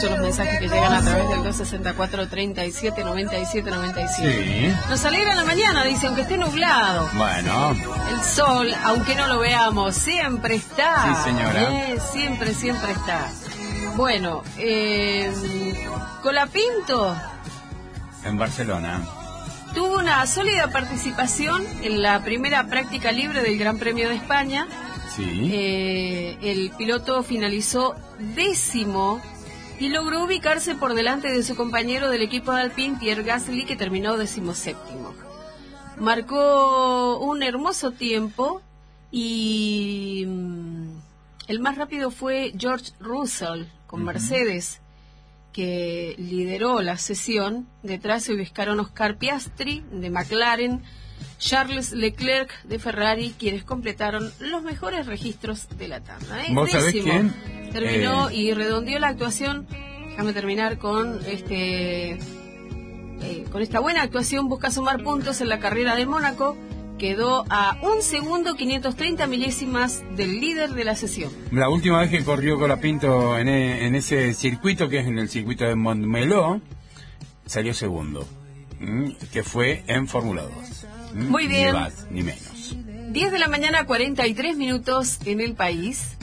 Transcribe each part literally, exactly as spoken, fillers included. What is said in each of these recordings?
Los mensajes que llegan a través del dos sesenta y cuatro, treinta y siete, noventa y siete, noventa y siete. Sí. Nos alegra la mañana, dice, aunque esté nublado. Bueno. El sol, aunque no lo veamos, siempre está. Sí, señora. Eh, siempre, siempre está. Bueno, eh, Colapinto. En Barcelona. Tuvo una sólida participación en la primera práctica libre del Gran Premio de España. Sí. Eh, el piloto finalizó décimo y logró ubicarse por delante de su compañero del equipo de Alpine, Pierre Gasly, que terminó decimoséptimo. Marcó un hermoso tiempo y el más rápido fue George Russell con uh-huh. Mercedes, que lideró la sesión. Detrás se ubicaron Oscar Piastri de McLaren, Charles Leclerc de Ferrari, quienes completaron los mejores registros de la tanda. ¿eh? ¿Vos sabés quién? Terminó eh... y redondeó la actuación. Déjame terminar con este eh, con esta buena actuación. Busca sumar puntos en la carrera de Mónaco. Quedó a un segundo, quinientos treinta milésimas del líder de la sesión. La última vez que corrió Colapinto en, e, en ese circuito, que es en el circuito de Montmeló, salió segundo, ¿m? que fue en Fórmula dos. ¿m? Muy bien. Ni más, ni menos. diez de la mañana, cuarenta y tres minutos en el país.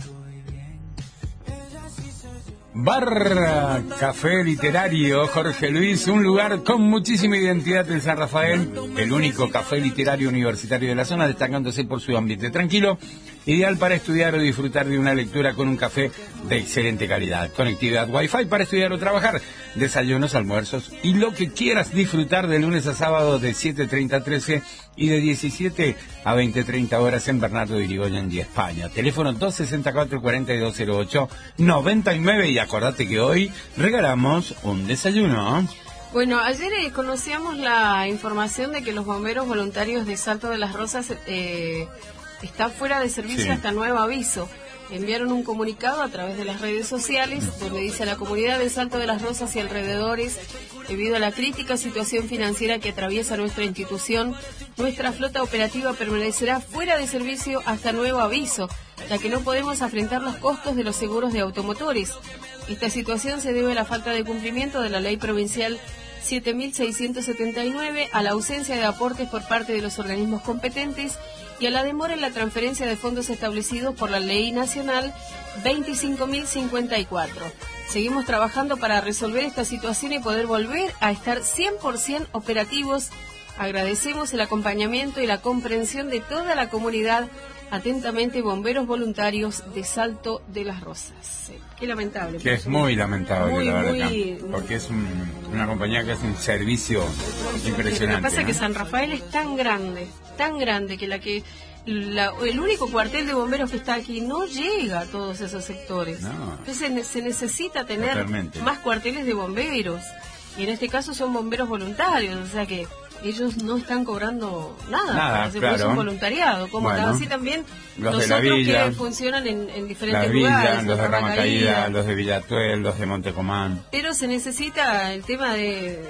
Bar Café Literario Jorge Luis, un lugar con muchísima identidad en San Rafael, el único café literario universitario de la zona, destacándose por su ambiente tranquilo, ideal para estudiar o disfrutar de una lectura con un café de excelente calidad, conectividad wifi para estudiar o trabajar, desayunos, almuerzos y lo que quieras disfrutar de lunes a sábado de siete treinta a trece y de diecisiete a veinte treinta horas en Bernardo de Irigoyen y España. Teléfono dos sesenta y cuatro, cuarenta y dos cero ocho, noventa y nueve y acordate que hoy regalamos un desayuno. Bueno, ayer eh, conocíamos la información de que los bomberos voluntarios de Salto de las Rosas eh, están fuera de servicio sí. hasta nuevo aviso. Enviaron un comunicado a través de las redes sociales donde dice: la comunidad de Salto de las Rosas y alrededores, debido a la crítica situación financiera que atraviesa nuestra institución, nuestra flota operativa permanecerá fuera de servicio hasta nuevo aviso, ya que no podemos afrontar los costos de los seguros de automotores. Esta situación se debe a la falta de cumplimiento de la ley provincial siete mil seiscientos setenta y nueve, a la ausencia de aportes por parte de los organismos competentes y a la demora en la transferencia de fondos establecidos por la Ley Nacional veinticinco mil cincuenta y cuatro. Seguimos trabajando para resolver esta situación y poder volver a estar cien por ciento operativos. Agradecemos el acompañamiento y la comprensión de toda la comunidad. Atentamente, bomberos voluntarios de Salto de las Rosas. Qué lamentable. Que es muy lamentable, muy, la verdad. Muy, porque es un, una compañía que hace un servicio impresionante. Lo que pasa ¿no? es que San Rafael es tan grande, tan grande, que la que la, el único cuartel de bomberos que está aquí no llega a todos esos sectores. No. Entonces se necesita tener Totalmente. más cuarteles de bomberos. Y en este caso son bomberos voluntarios, o sea que ellos no están cobrando nada, nada claro. Es un voluntariado, como bueno, así también los, los de la otros villa, que funcionan en, en diferentes la villa, lugares, los de Ramacaída, los de Villatuel, los de Montecomán. Pero se necesita el tema de,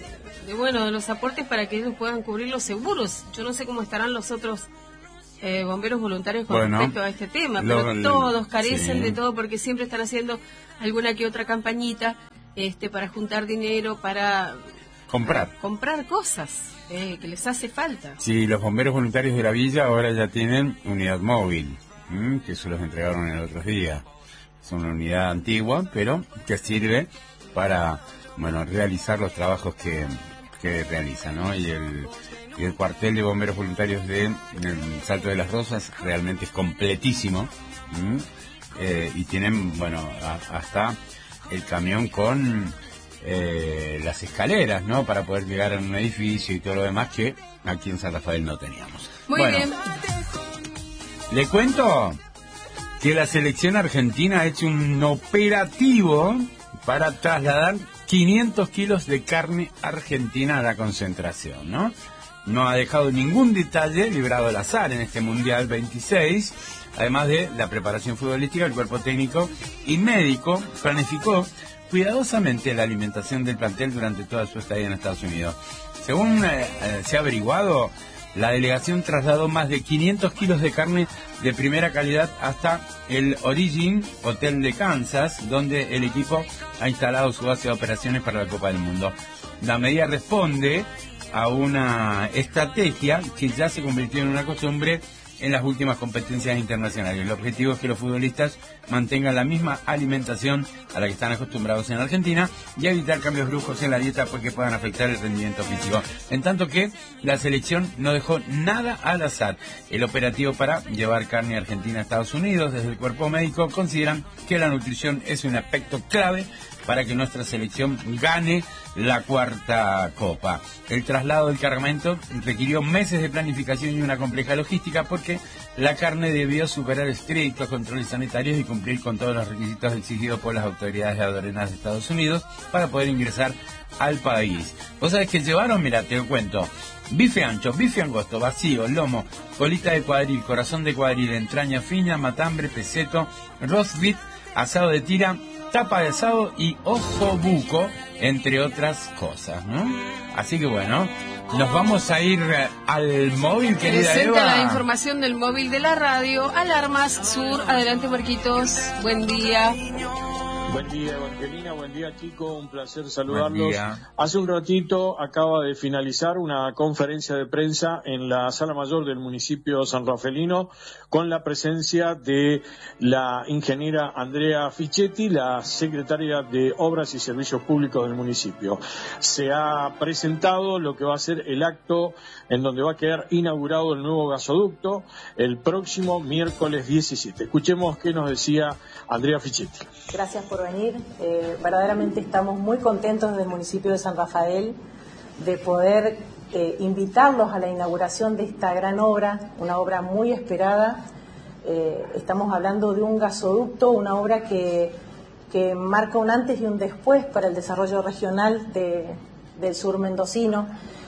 de bueno de los aportes para que ellos puedan cubrir los seguros. Yo no sé cómo estarán los otros eh, bomberos voluntarios con bueno, respecto a este tema, pero lo, todos carecen sí. de todo porque siempre están haciendo alguna que otra campañita este para juntar dinero para comprar comprar cosas eh, que les hace falta. Sí, los bomberos voluntarios de la villa ahora ya tienen unidad móvil, ¿m? que se los entregaron en el otro día. Es una unidad antigua, pero que sirve para bueno realizar los trabajos que, que realizan, ¿no? Y el, y el cuartel de bomberos voluntarios de el Salto de las Rosas realmente es completísimo, eh, y tienen, bueno, a, hasta el camión con Eh, las escaleras, ¿no? Para poder llegar a un edificio y todo lo demás que aquí en San Rafael no teníamos. Muy bueno, bien. Le cuento que la selección argentina ha hecho un operativo para trasladar quinientos kilos de carne argentina a la concentración, ¿no? No ha dejado ningún detalle librado al azar en este Mundial veintiséis. Además de la preparación futbolística, el cuerpo técnico y médico planificó cuidadosamente la alimentación del plantel durante toda su estadía en Estados Unidos. Según eh, eh, se ha averiguado, La delegación trasladó más de quinientos kilos de carne de primera calidad hasta el Origin Hotel de Kansas, donde el equipo ha instalado su base de operaciones para la Copa del Mundo. La medida responde a una estrategia que ya se convirtió en una costumbre en las últimas competencias internacionales. El objetivo es que los futbolistas mantengan la misma alimentación a la que están acostumbrados en Argentina y evitar cambios bruscos en la dieta porque puedan afectar el rendimiento físico. En tanto que la selección no dejó nada al azar. El operativo para llevar carne argentina a Estados Unidos, desde el cuerpo médico, consideran que la nutrición es un aspecto clave para que nuestra selección gane la cuarta copa. El traslado del cargamento requirió meses de planificación y una compleja logística porque la carne debió superar estrictos controles sanitarios y cumplir con todos los requisitos exigidos por las autoridades aduaneras de Estados Unidos para poder ingresar al país. ¿Vos sabés qué llevaron? Mira, te lo cuento. Bife ancho, bife angosto, vacío, lomo, colita de cuadril, corazón de cuadril, entraña fina, matambre, peseto, roast beef, asado de tira, tapa de asado y ojo buco, entre otras cosas, ¿no? Así que bueno, nos vamos a ir al móvil, querida Presenta Eva. la información del móvil de la radio, Alarmas Sur. Adelante, Marquitos, buen día. Buen día, Evangelina, buen día, chicos, un placer saludarlos. Hace un ratito acaba de finalizar una conferencia de prensa en la Sala Mayor del municipio sanrafaelino con la presencia de la ingeniera Andrea Fichetti, la secretaria de Obras y Servicios Públicos del municipio. Se ha presentado lo que va a ser el acto en donde va a quedar inaugurado el nuevo gasoducto el próximo miércoles diecisiete. Escuchemos qué nos decía Andrea Fichetti. Gracias por venir. Eh, verdaderamente estamos muy contentos desde el municipio de San Rafael de poder eh, invitarlos a la inauguración de esta gran obra, una obra muy esperada. Eh, estamos hablando de un gasoducto, una obra que, que marca un antes y un después para el desarrollo regional de, del sur mendocino.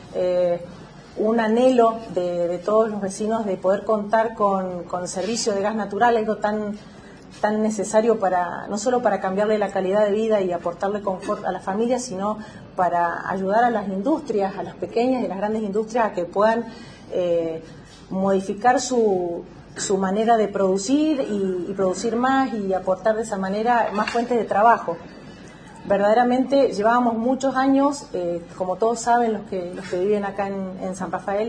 Eh, un anhelo de, de todos los vecinos de poder contar con, con servicio de gas natural, algo tan tan necesario para no solo para cambiarle la calidad de vida y aportarle confort a las familias, sino para ayudar a las industrias, a las pequeñas y las grandes industrias a que puedan eh, modificar su, su manera de producir y, y producir más y aportar de esa manera más fuentes de trabajo. Verdaderamente llevábamos muchos años, eh, como todos saben los que, los que viven acá en, en San Rafael,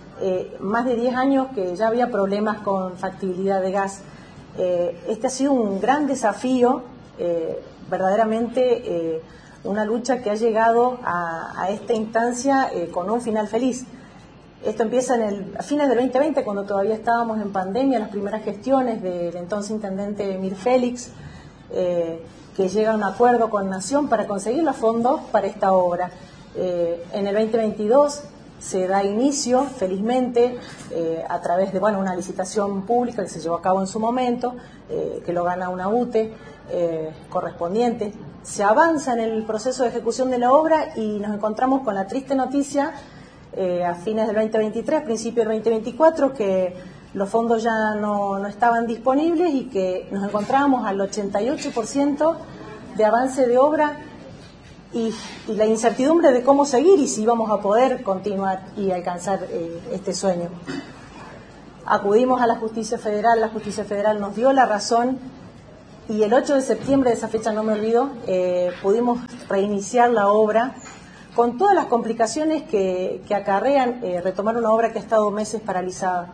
eh, más de diez años que ya había problemas con factibilidad de gas. Eh, este ha sido un gran desafío, eh, verdaderamente eh, una lucha que ha llegado a, a esta instancia eh, con un final feliz. Esto empieza en el, a fines del veinte veinte, cuando todavía estábamos en pandemia, las primeras gestiones del entonces intendente Mir Félix, eh, que llega a un acuerdo con Nación para conseguir los fondos para esta obra. Eh, en el veinte veintidós se da inicio, felizmente, eh, a través de bueno, una licitación pública que se llevó a cabo en su momento, eh, que lo gana una U T E eh, correspondiente. Se avanza en el proceso de ejecución de la obra y nos encontramos con la triste noticia eh, a fines del veinte veintitrés, principios del veinte veinticuatro, que los fondos ya no, no estaban disponibles y que nos encontrábamos al ochenta y ocho por ciento de avance de obra. Y, y la incertidumbre de cómo seguir y si íbamos a poder continuar y alcanzar eh, este sueño. Acudimos a la Justicia Federal, la Justicia Federal nos dio la razón y el ocho de septiembre, de esa fecha no me olvido, eh, pudimos reiniciar la obra con todas las complicaciones que, que acarrean eh, retomar una obra que ha estado meses paralizada.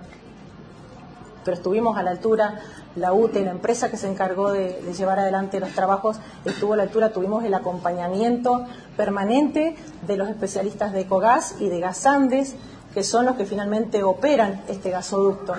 Pero estuvimos a la altura. La U T E, la empresa que se encargó de, de llevar adelante los trabajos, estuvo a la altura, tuvimos el acompañamiento permanente de los especialistas de Ecogas y de Gasandes, que son los que finalmente operan este gasoducto.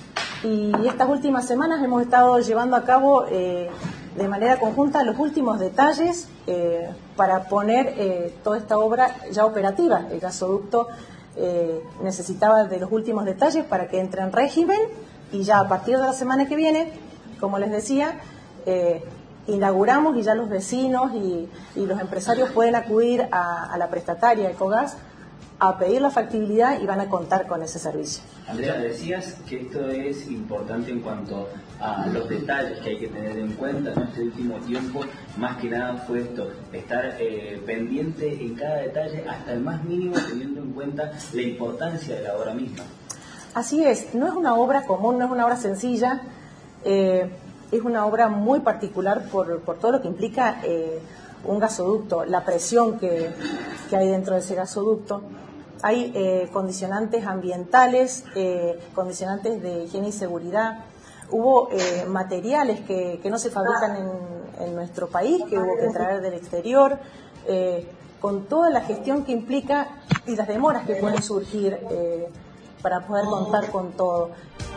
Y estas últimas semanas hemos estado llevando a cabo eh, de manera conjunta los últimos detalles eh, para poner eh, toda esta obra ya operativa. El gasoducto eh, necesitaba de los últimos detalles para que entre en régimen. Y ya a partir de la semana que viene, como les decía, eh, inauguramos y ya los vecinos y, y los empresarios pueden acudir a, a la prestataria Ecogas a pedir la factibilidad y van a contar con ese servicio. Andrea, decías que esto es importante en cuanto a los detalles que hay que tener en cuenta en este último tiempo. Más que nada fue esto, estar eh, pendiente en cada detalle, hasta el más mínimo, teniendo en cuenta la importancia de la obra misma. Así es, no es una obra común, no es una obra sencilla, eh, es una obra muy particular por, por todo lo que implica eh, un gasoducto, la presión que, que hay dentro de ese gasoducto. Hay eh, condicionantes ambientales, eh, condicionantes de higiene y seguridad. Hubo eh, materiales que, que no se fabrican en, en nuestro país, que hubo que traer del exterior, eh, con toda la gestión que implica y las demoras que pueden surgir eh, para poder contar con todo.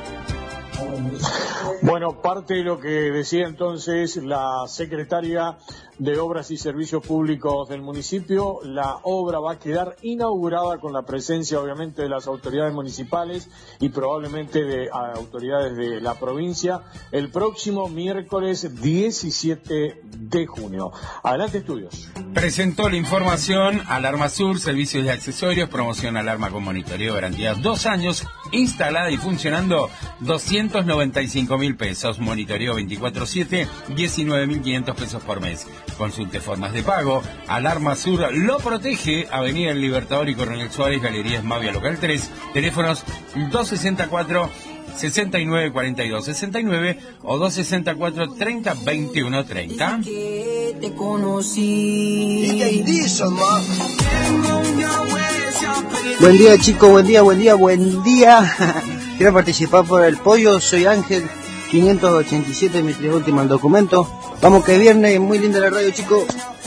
Bueno, parte de lo que decía entonces la secretaria de Obras y Servicios Públicos del municipio, la obra va a quedar inaugurada con la presencia obviamente de las autoridades municipales y probablemente de a, autoridades de la provincia el próximo miércoles diecisiete de junio. Adelante, estudios. Presentó la información Alarma Sur, servicios y accesorios, promoción alarma con monitoreo, garantía dos años, instalada y funcionando doscientos noventa y cinco mil pesos, monitoreo veinticuatro siete, diecinueve mil quinientos pesos por mes. Consulte formas de pago. Alarma Sur lo protege. Avenida El Libertador y Coronel Suárez, Galerías Mavia Local tres. Teléfonos dos sesenta y cuatro, sesenta y nueve cuarenta y dos sesenta y nueve o dos sesenta y cuatro, treinta, veintiuno treinta. Te conocí. Buen día, chicos, buen día, buen día, buen día. Quiero participar por el pollo, soy Ángel, quinientos ochenta y siete, mi tres último el documento. Vamos que es viernes, muy linda la radio, chicos.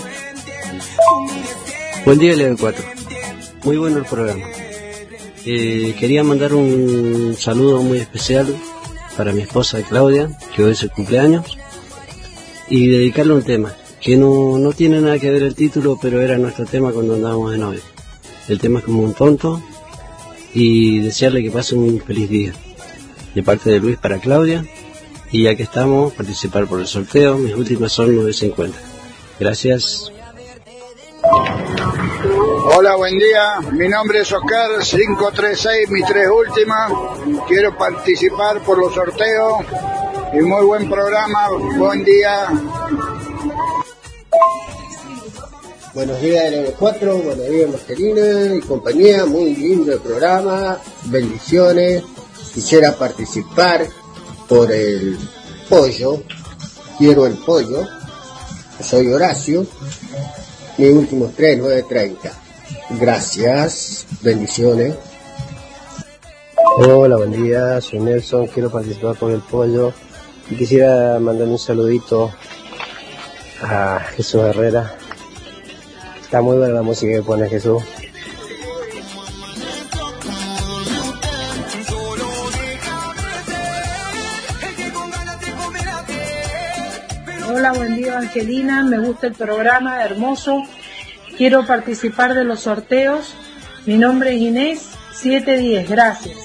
Buen día, L cuatro. Muy bueno el programa. Eh, quería mandar un saludo muy especial para mi esposa Claudia, que hoy es el cumpleaños, y dedicarle un tema, que no, no tiene nada que ver el título, pero era nuestro tema cuando andábamos de novio. El tema es Como un tonto, y desearle que pase un feliz día. De parte de Luis para Claudia, y ya que estamos, participar por el sorteo. Mis últimas son nueve cincuenta. Gracias. Hola, buen día. Mi nombre es Oscar, cinco tres seis, mi tres última. Quiero participar por los sorteos. Y muy buen programa. Buen día. Buenos días, L cuatro. Buenos días, Marcelina y compañía. Muy lindo el programa. Bendiciones. Quisiera participar por el pollo. Quiero el pollo. Soy Horacio. Mi último tres, nueve treinta. Gracias. Bendiciones. Hola, buen día. Soy Nelson. Quiero participar por el pollo. Y quisiera mandar un saludito a Jesús Herrera. Está muy buena la música que pone Jesús. Hola, buen día, Angelina. Me gusta el programa, hermoso. Quiero participar de los sorteos. Mi nombre es Inés, siete diez. Gracias.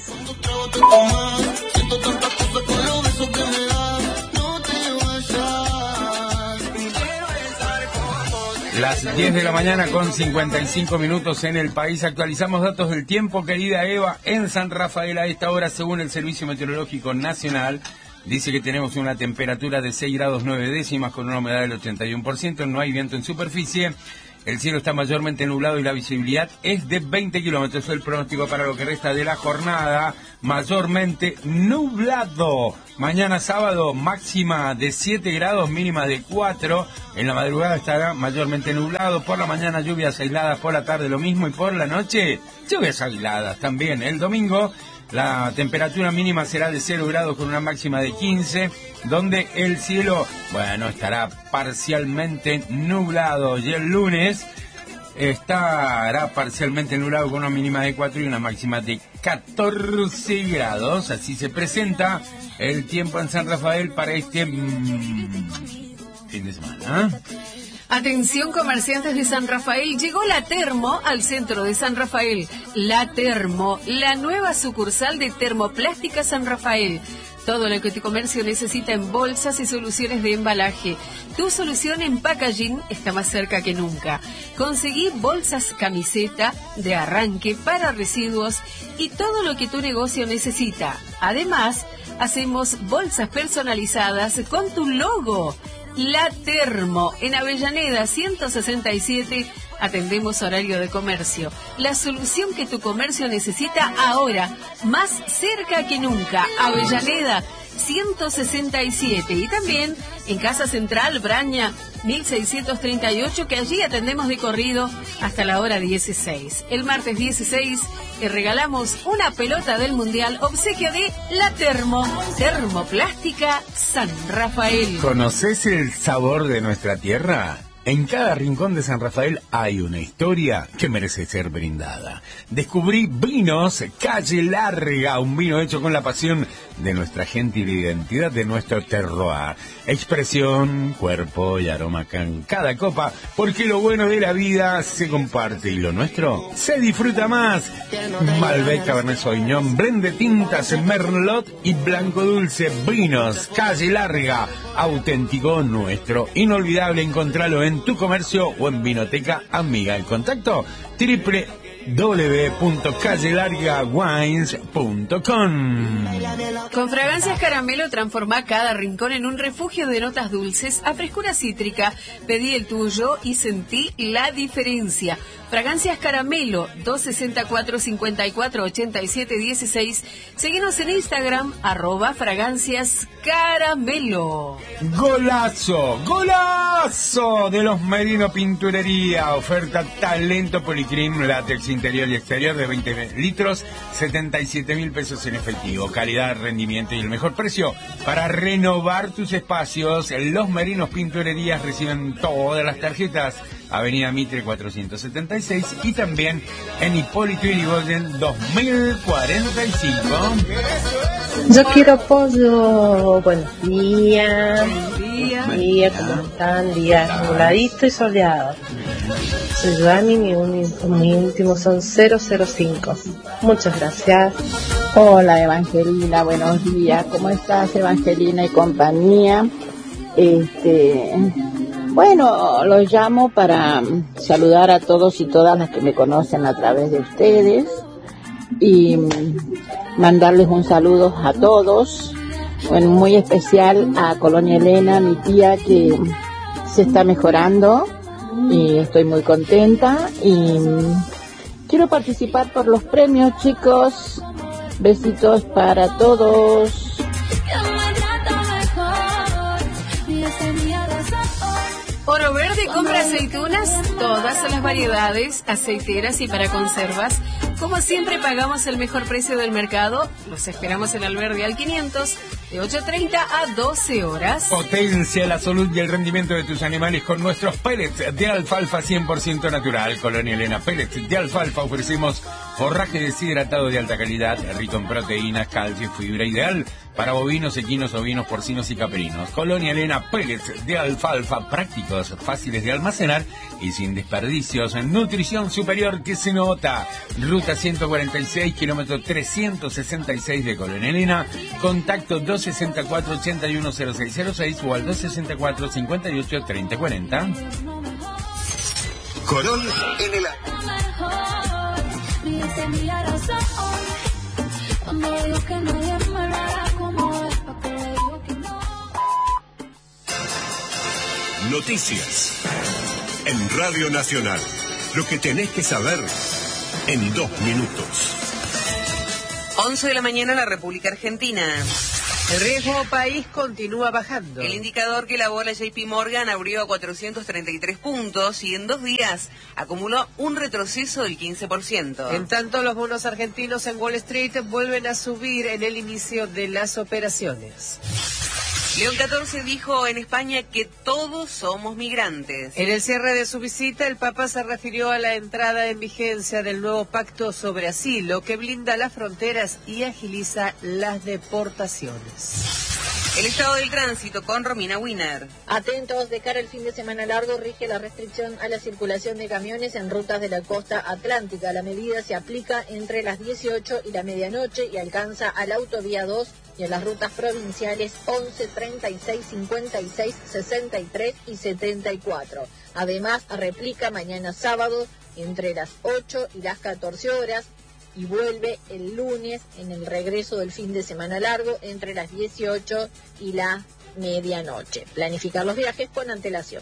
Las diez de la mañana con cincuenta y cinco minutos en el país. Actualizamos datos del tiempo, querida Eva, en San Rafael a esta hora, según el Servicio Meteorológico Nacional. Dice que tenemos una temperatura de seis grados nueve décimas con una humedad del ochenta y uno por ciento, no hay viento en superficie. El cielo está mayormente nublado y la visibilidad es de veinte kilómetros. El pronóstico para lo que resta de la jornada, mayormente nublado. Mañana sábado, máxima de siete grados, mínima de cuatro. En la madrugada estará mayormente nublado. Por la mañana lluvias aisladas, por la tarde lo mismo. Y por la noche, lluvias aisladas también. El domingo, la temperatura mínima será de cero grados con una máxima de quince, donde el cielo, bueno, estará parcialmente nublado. Y el lunes estará parcialmente nublado con una mínima de cuatro y una máxima de catorce grados. Así se presenta el tiempo en San Rafael para este mmm, fin de semana. Atención, comerciantes de San Rafael, llegó la Termo al centro de San Rafael. La Termo, la nueva sucursal de Termoplástica San Rafael. Todo lo que tu comercio necesita en bolsas y soluciones de embalaje. Tu solución en packaging está más cerca que nunca. Conseguí bolsas camiseta de arranque para residuos y todo lo que tu negocio necesita. Además, hacemos bolsas personalizadas con tu logo. La Termo, en Avellaneda ciento sesenta y siete, atendemos horario de comercio. La solución que tu comercio necesita ahora, más cerca que nunca. Avellaneda ciento sesenta y siete. Y también en Casa Central, Braña mil seiscientos treinta y ocho, que allí atendemos de corrido hasta la hora dieciséis. El martes dieciséis te regalamos una pelota del Mundial, obsequio de La Termo, Termoplástica San Rafael. ¿Conoces el sabor de nuestra tierra? En cada rincón de San Rafael hay una historia que merece ser brindada. Descubrí Vinos Calle Larga, un vino hecho con la pasión de nuestra gente y la identidad de nuestro terroir. Expresión, cuerpo y aroma en cada copa, porque lo bueno de la vida se comparte y lo nuestro se disfruta más. Malbec, Cabernet Sauvignon, blend de tintas, Merlot y Blanco Dulce. Vinos Calle Larga, auténtico, nuestro, inolvidable. Encontralo en tu comercio o en Vinoteca Amiga. El contacto triple w w w punto calle larga wines punto com. Con Fragancias Caramelo transforma cada rincón en un refugio de notas dulces a frescura cítrica. Pedí el tuyo y sentí la diferencia. Fragancias Caramelo, dos sesenta y cuatro, cincuenta y cuatro, ochenta y siete, dieciséis. Seguinos en Instagram, arroba Fragancias Caramelo. Golazo, golazo de Los Merino Pinturería. Oferta talento policrim, látex interior y exterior de veinte litros, setenta y siete mil pesos en efectivo. Calidad, rendimiento y el mejor precio para renovar tus espacios. Los Merinos Pinturerías reciben todas las tarjetas. Avenida Mitre cuatrocientos setenta y seis y también en Hipólito Yrigoyen dos mil cuarenta y cinco. Yo quiero pollo. Buenos días. Buenos días. Día, ¿cómo están? Día nubladito y soleado. Soy Joanny, mi, mi último son cero cero cinco. Muchas gracias. Hola Evangelina, buenos días. ¿Cómo estás, Evangelina y compañía? Este... Bueno, los llamo para saludar a todos y todas las que me conocen a través de ustedes y mandarles un saludo a todos, bueno, muy especial a Colonia Elena, mi tía que se está mejorando y estoy muy contenta y quiero participar por los premios, chicos. Besitos para todos. Oro Verde compra aceitunas, todas las variedades, aceiteras y para conservas. Como siempre pagamos el mejor precio del mercado. Los esperamos en Alberdi al quinientos, de ocho treinta a doce horas. Potencia la salud y el rendimiento de tus animales con nuestros pellets de alfalfa cien por ciento natural. Colonia Elena, pellets de alfalfa. Ofrecemos forraje deshidratado de alta calidad, rico en proteínas, calcio, fibra, ideal para bovinos, equinos, ovinos, porcinos y caprinos. Colonia Elena, pellets de alfalfa, prácticos, fáciles de almacenar y sin desperdicios. Nutrición superior que se nota. Ruta ciento cuarenta y seis, kilómetro trescientos sesenta y seis de Colonia Elena. Contacto dos sesenta y cuatro, ochenta y uno, cero seis cero seis o al dos sesenta y cuatro, cincuenta y ocho, treinta cuarenta. Corol en el Noticias en Radio Nacional. Lo que tenés que saber en dos minutos. once de la mañana en la República Argentina. El riesgo país continúa bajando. El indicador que elabora J P Morgan abrió a cuatrocientos treinta y tres puntos y en dos días acumuló un retroceso del quince por ciento. En tanto, los bonos argentinos en Wall Street vuelven a subir en el inicio de las operaciones. León catorce dijo en España que todos somos migrantes. En el cierre de su visita, el Papa se refirió a la entrada en vigencia del nuevo pacto sobre asilo que blinda las fronteras y agiliza las deportaciones. El estado del tránsito con Romina Wiener. Atentos, de cara al fin de semana largo rige la restricción a la circulación de camiones en rutas de la costa atlántica. La medida se aplica entre las dieciocho y la medianoche y alcanza a la autovía dos y en las rutas provinciales once, treinta y seis, cincuenta y seis, sesenta y tres y setenta y cuatro. Además, replica mañana sábado entre las ocho y las catorce horas y vuelve el lunes en el regreso del fin de semana largo entre las dieciocho y la medianoche. Planificar los viajes con antelación.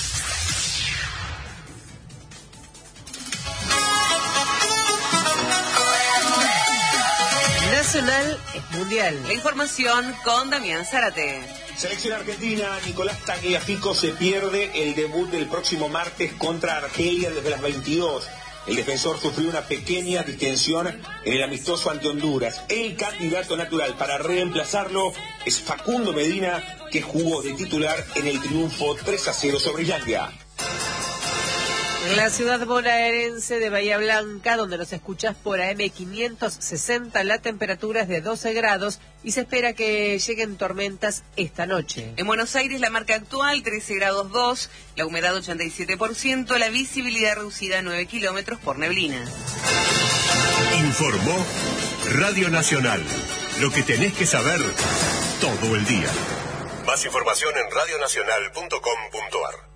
Nacional es mundial. La información con Damián Zárate. Selección argentina, Nicolás Tagliafico se pierde el debut del próximo martes contra Argelia desde las veintidós. El defensor sufrió una pequeña distensión en el amistoso ante Honduras. El candidato natural para reemplazarlo es Facundo Medina, que jugó de titular en el triunfo tres a cero sobre Islandia. La ciudad bonaerense de Bahía Blanca, donde nos escuchás por A M quinientos sesenta, la temperatura es de doce grados y se espera que lleguen tormentas esta noche. En Buenos Aires la marca actual trece grados dos, la humedad ochenta y siete por ciento, la visibilidad reducida a nueve kilómetros por neblina. Informó Radio Nacional. Lo que tenés que saber todo el día. Más información en radionacional punto com punto ar.